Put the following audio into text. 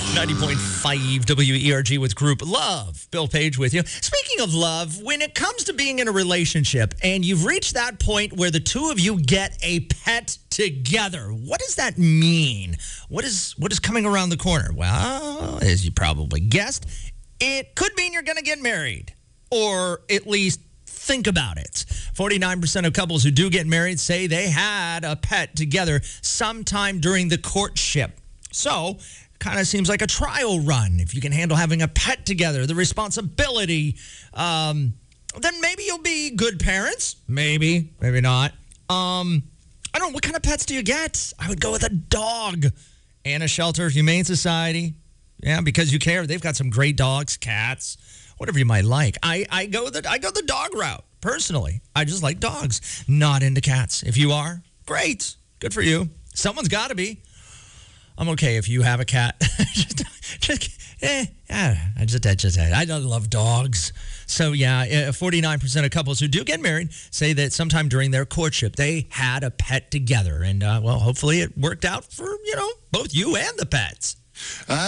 90.5 WERG with Group Love. Bill Page with you. Speaking of love, when it comes to being in a relationship and you've reached that point where the two of you get a pet together, what does that mean? What is coming around the corner? Well, as you probably guessed, it could mean you're going to get married, or at least think about it. 49% of couples who do get married say they had a pet together sometime during the courtship. So, kind of seems like a trial run. If you can handle having a pet together, the responsibility, then maybe you'll be good parents. Maybe not. I don't know. What kind of pets do you get? I would go with a dog. Anna Shelter Humane Society. Yeah, because you care. They've got some great dogs, cats, whatever you might like. I go the dog route, personally. I just like dogs. Not into cats. If you are, great. Good for you. Someone's got to be. I'm okay if you have a cat. I don't love dogs. So, yeah, 49% of couples who do get married say that sometime during their courtship, they had a pet together. And, well, hopefully it worked out for, both you and the pets.